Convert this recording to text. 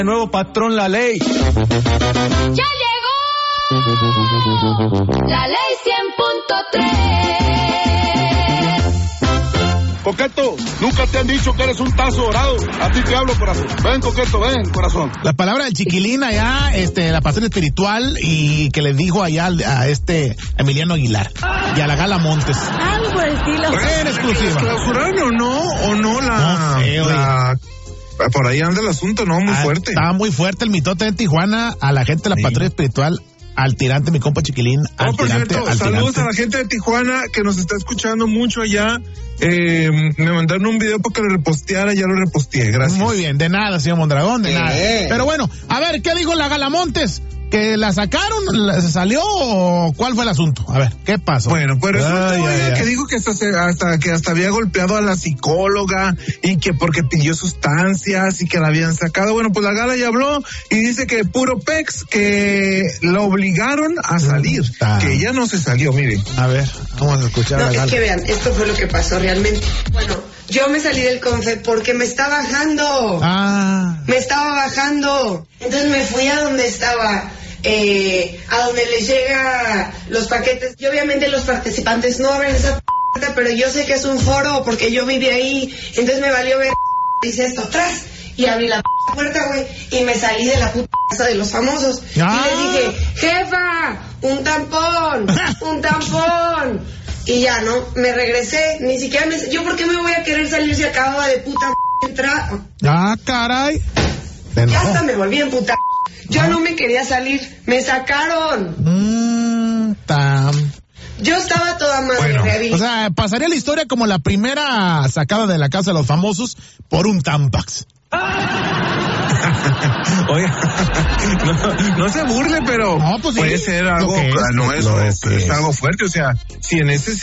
De nuevo, patrón, la ley. ¡Ya llegó! La ley 100.3. Coqueto, nunca te han dicho que eres un tazo dorado. A ti te hablo, corazón. Ven, Coqueto, ven, corazón. La palabra del chiquilín allá, la pastora espiritual, y que le dijo allá a Emiliano Aguilar y a la Gala Montes. Algo por el estilo. En exclusiva. ¿Clausuraron o no la... No sé, por ahí anda el asunto, ¿no? Muy fuerte. Estaba muy fuerte el mitote de Tijuana, a la gente de la patrulla espiritual, al tirante, mi compa chiquilín, al por tirante, cierto, al saludos tirante. a la gente de Tijuana que nos está escuchando mucho allá. Me mandaron un video para que lo reposteara, ya lo reposteé, gracias. Muy bien, de nada, señor Mondragón, de nada. Pero bueno, a ver, ¿qué dijo la Gala Montes? ¿Que la sacaron, se salió o cuál fue el asunto? A ver, ¿qué pasó? Bueno, pues resulta que dijo que hasta había golpeado a la psicóloga y que porque pidió sustancias y que la habían sacado. Bueno, pues la Gala ya habló y dice que puro pex, que la obligaron a salir, que ella no se salió, miren. A ver, vamos a escuchar a la Gala. Es que vean, esto fue lo que pasó realmente. Bueno, yo me salí del confe porque me está bajando. Me estaba bajando. Entonces me fui a donde estaba. A donde les llega los paquetes, y obviamente los participantes no abren esa puerta, pero yo sé que es un foro porque yo viví ahí, entonces me valió ver, dice esto atrás, y abrí la puerta, güey, y me salí de la puta casa de los famosos, y les dije, jefa, un tampón, y ya, ¿no? Me regresé, ni siquiera yo por qué me voy a querer salir si acababa de puta entrar. Caray. Ya hasta me volví en puta. Yo no me quería salir, me sacaron. Yo estaba toda madre, bueno, o sea, pasaría la historia como la primera sacada de la casa de los famosos por un Tampax. Oye, no se burle, pero no, pues puede ser algo, es algo fuerte, o sea, si en ese